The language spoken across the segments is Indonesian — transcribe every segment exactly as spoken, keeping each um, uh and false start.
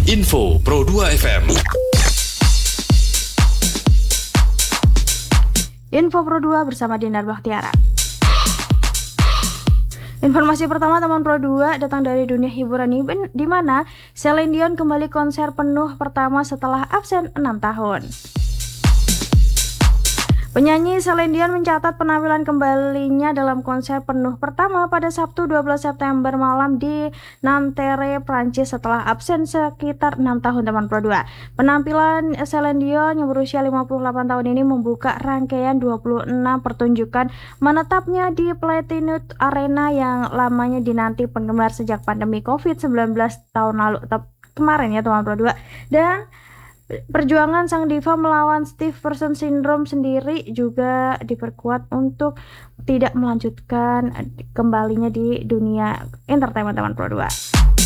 Info Pro dua F M. Info Pro dua bersama Dinar Bakhtiara. Informasi pertama teman Pro dua datang dari dunia hiburan di mana Celine Dion kembali konser penuh pertama setelah absen enam tahun. Penyanyi Celine Dion mencatat penampilan kembalinya dalam konser penuh pertama pada Sabtu dua belas September malam di Nanterre, Prancis setelah absen sekitar enam tahun teman Pro dua. Penampilan Celine Dion yang berusia lima puluh delapan tahun ini membuka rangkaian dua puluh enam pertunjukan menetapnya di Platinum Arena yang lamanya dinanti penggemar sejak pandemi covid sembilan belas tahun lalu kemarin ya teman Pro dua. Dan perjuangan sang diva melawan Stiff Person Syndrome sendiri juga diperkuat untuk tidak melanjutkan kembalinya di dunia entertainment teman Pro dua.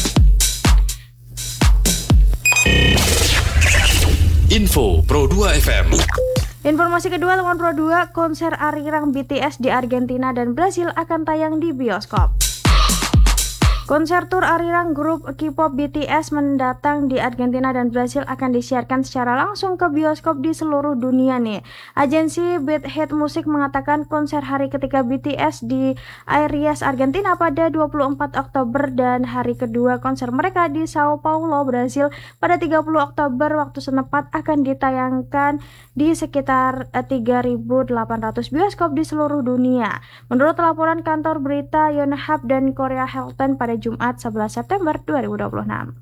Info Pro dua F M. Informasi kedua teman Pro dua, konser Arirang B T S di Argentina dan Brasil akan tayang di bioskop. Konser tur Arirang grup K-pop B T S mendatang di Argentina dan Brasil akan disiarkan secara langsung ke bioskop di seluruh dunia nih. Agensi Beathead Music mengatakan konser hari ketiga B T S di Aires, Argentina pada dua puluh empat Oktober dan hari kedua konser mereka di Sao Paulo, Brasil pada tiga puluh Oktober waktu setempat akan ditayangkan di sekitar tiga ribu delapan ratus bioskop di seluruh dunia. Menurut laporan kantor berita Yonhap dan Korea Hilton pada Jumat sebelas September dua ribu dua puluh enam.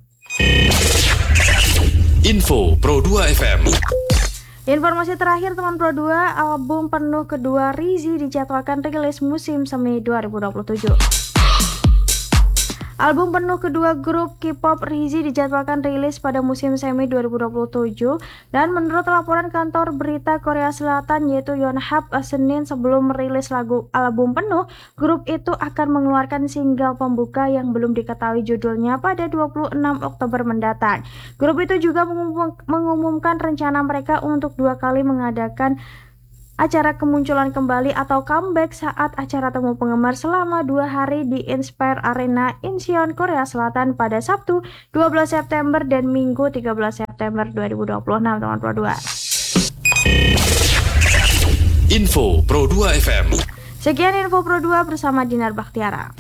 Info Pro dua F M. Informasi terakhir teman Pro dua, album penuh kedua Rizzy dijadwalkan rilis musim semi dua ribu dua puluh tujuh. Album penuh kedua grup K-pop Rizzy dijadwalkan rilis pada musim semi dua ribu dua puluh tujuh dan menurut laporan kantor berita Korea Selatan yaitu Yonhap, Senin sebelum merilis lagu album penuh, grup itu akan mengeluarkan single pembuka yang belum diketahui judulnya pada dua puluh enam Oktober mendatang. Grup itu juga mengumum, mengumumkan rencana mereka untuk dua kali mengadakan acara kemunculan kembali atau comeback saat acara temu penggemar selama dua hari di Inspire Arena Incheon, Korea Selatan pada Sabtu dua belas September dan Minggu tiga belas September dua ribu dua puluh enam teman Pro dua. Info Pro dua F M. Sekian Info Pro dua bersama Dinar Bakhtiara.